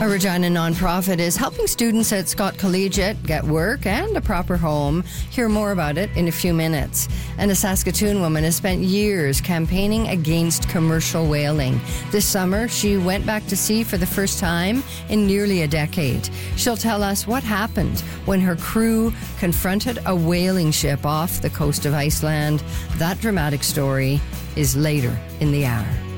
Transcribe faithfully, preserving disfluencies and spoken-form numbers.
A Regina nonprofit is helping students at Scott Collegiate get work and a proper home. Hear more about it in a few minutes. And a Saskatoon woman has spent years campaigning against commercial whaling. This summer, she went back to sea for the first time in nearly a decade. She'll tell us what happened when her crew confronted a whaling ship off the coast of Iceland. That dramatic story is later in the hour.